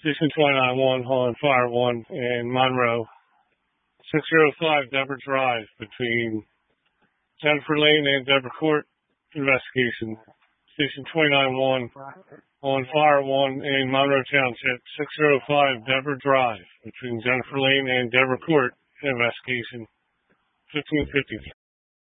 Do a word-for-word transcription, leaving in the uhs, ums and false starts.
Station twenty-nine one on Fire one in Monroe. six oh five Deborah Drive between Jennifer Lane and Deborah Court. Investigation. Station twenty-nine one on Fire one in Monroe Township. six oh five Deborah Drive between Jennifer Lane and Deborah Court. Investigation. fifteen fifty.